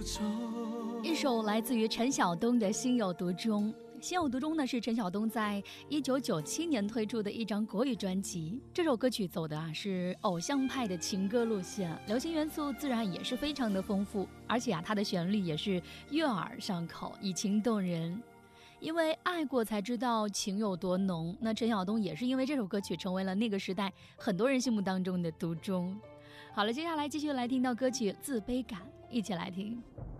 一首来自于陈晓东的《心有独钟》。心有独钟呢，是陈晓东在1997年推出的一张国语专辑。这首歌曲走的是偶像派的情歌路线，流行元素自然也是非常的丰富，而且它的旋律也是悦耳上口，以情动人。因为爱过才知道情有多浓，那陈晓东也是因为这首歌曲成为了那个时代很多人心目当中的独钟。好了，接下来继续来听到歌曲《自卑感》，一起来听。